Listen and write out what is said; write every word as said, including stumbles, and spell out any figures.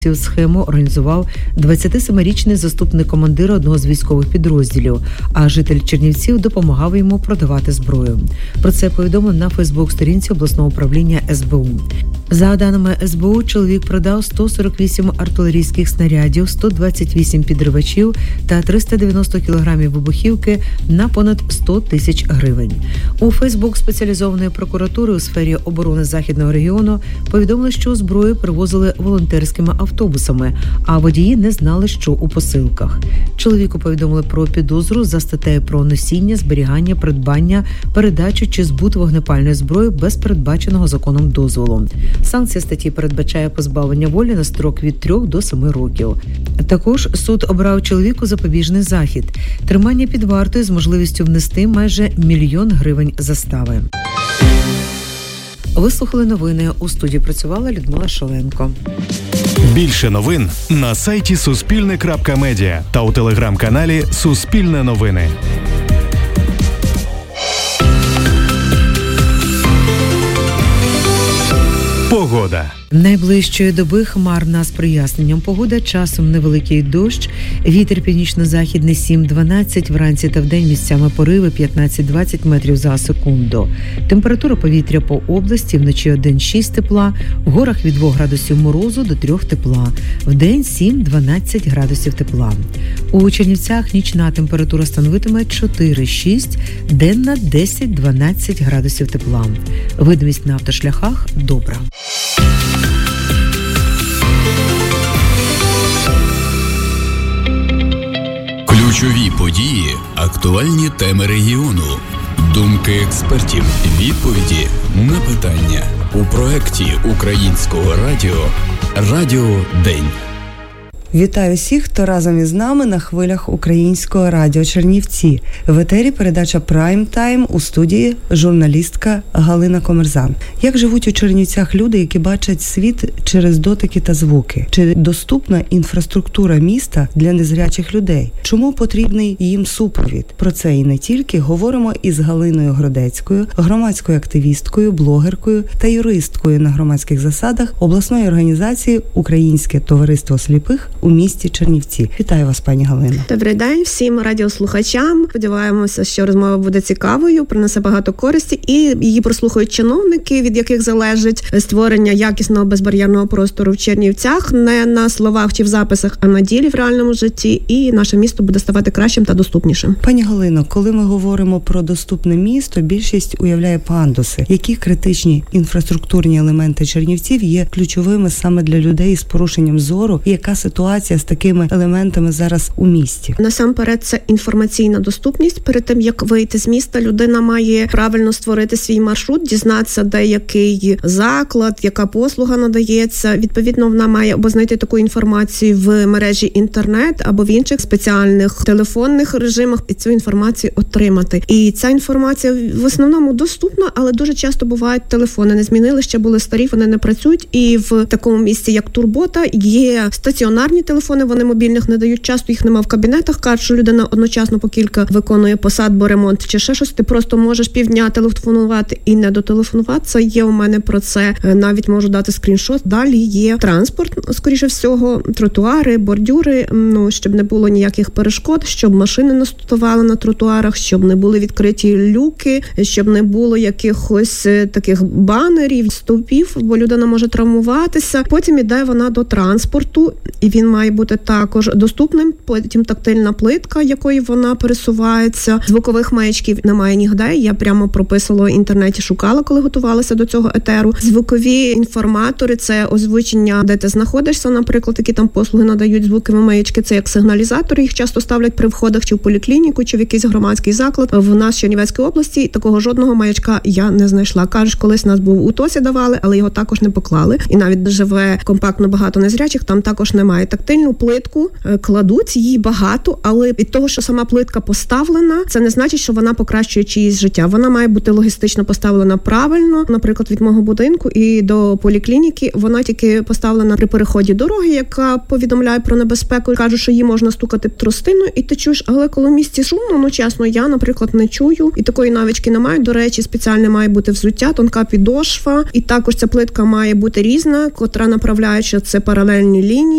Цю схему організував двадцятисемирічний заступник командира одного з військових підрозділів, а житель Чернівців допомагав йому продавати зброю. Про це повідомив на Фейсбук-сторінці обласного управління ес бе у. За даними ес бе у, чоловік продав сто сорок вісім артилерійських снарядів, сто двадцять вісім підривачів та триста дев'яносто кілограмів вибухівки на понад сто тисяч гривень. У Фейсбук спеціалізованої прокуратури у сфері оборони Західного регіону повідомили, що зброю привозили волонтерськими автобусами, а водії не знали, що у посилках. Чоловіку повідомили про підозру за статтею про носіння, зберігання, придбання, передачу чи збут вогнепальної зброї без передбаченого законом дозволу. Санкція статті передбачає позбавлення волі на строк від трьох до семи років. Також суд обрав чоловіку запобіжний захід – тримання під вартою з можливістю внести майже мільйон гривень застави. Ви слухали новини. У студії працювала Людмила Шаленко. Більше новин на сайті суспільне крапка медіа та у телеграм-каналі Суспільне новини. Погода. Найближчої доби хмарна з проясненням погода, часом невеликий дощ, вітер північно-західний сім-дванадцять, вранці та вдень місцями пориви п'ятнадцять-двадцять метрів за секунду. Температура повітря по області вночі один-шість тепла, в горах від двох градусів морозу до трьох тепла, вдень сім-дванадцять градусів тепла. У Чернівцях нічна температура становитиме чотири-шість, денна десять-дванадцять градусів тепла. Видимість на автошляхах добра. Ключові події, актуальні теми регіону, думки експертів, відповіді на питання у проєкті Українського радіо «Радіо День». Вітаю всіх, хто разом із нами на хвилях Українського радіо Чернівці. В етері передача «Прайм Тайм», у студії журналістка Галина Комерзан. Як живуть у Чернівцях люди, які бачать світ через дотики та звуки? Чи доступна інфраструктура міста для незрячих людей? Чому потрібний їм супровід? Про це і не тільки говоримо із Галиною Гродецькою, громадською активісткою, блогеркою та юристкою на громадських засадах обласної організації «Українське товариство сліпих» у місті Чернівці. Вітаю вас, пані Галино. Добрий день всім радіослухачам. Сподіваємося, що розмова буде цікавою, принесе багато користі і її прослухають чиновники, від яких залежить створення якісного безбар'єрного простору в Чернівцях, не на словах чи в записах, а на ділі в реальному житті, і наше місто буде ставати кращим та доступнішим. Пані Галино, коли ми говоримо про доступне місто, більшість уявляє пандуси. Які критичні інфраструктурні елементи Чернівців є ключовими саме для людей з порушенням зору, і яка ситуація з такими елементами зараз у місті? Насамперед, це інформаційна доступність. Перед тим, як вийти з міста, людина має правильно створити свій маршрут, дізнатися, де який заклад, яка послуга надається. Відповідно, вона має або знайти таку інформацію в мережі інтернет, або в інших спеціальних телефонних режимах і цю інформацію отримати. І ця інформація в основному доступна, але дуже часто бувають телефони не змінили, ще були старі, вони не працюють. І в такому місці, як Турбота, є стаціонарні телефони, вони мобільних не дають, часто їх нема в кабінетах, кажуть, що людина одночасно по кілька виконує посад, бо ремонт чи ще щось, ти просто можеш півдня телефонувати і не дотелефонуватися. Є у мене про це, навіть можу дати скріншот. Далі є транспорт, скоріше всього, тротуари, бордюри, ну, щоб не було ніяких перешкод, щоб машини не стовали на тротуарах, щоб не були відкриті люки, щоб не було якихось таких банерів, стовпів, бо людина може травмуватися. Потім іде вона до транспорту, і він має бути також доступним. Потім тактильна плитка, якою вона пересувається. Звукових маячків немає нігде. Я прямо прописувала в інтернеті, шукала, коли готувалася до цього етеру. Звукові інформатори – це озвучення, де ти знаходишся, наприклад, які там послуги надають звукові маячки. Це як сигналізатори, їх часто ставлять при входах чи в поліклініку, чи в якийсь громадський заклад. В нас в Чернівецькій області такого жодного маячка я не знайшла. Кажуть, колись нас був у ТОСі давали, але його також не поклали. І навіть де живе компактно багато незрячих, там також немає тактильну плитку кладуть, її багато, але від того, що сама плитка поставлена, це не значить, що вона покращує чиїсь життя. Вона має бути логістично поставлена правильно. Наприклад, від мого будинку і до поліклініки вона тільки поставлена при переході дороги, яка повідомляє про небезпеку. Кажуть, що її можна стукати тростиною і ти чуєш, але коли в місті шумно, ну чесно, я, наприклад, не чую. І такої навички немає. До речі, спеціальне має бути взуття, тонка підошва. І також ця плитка має бути різна, котра направляюча це паралельні лінії.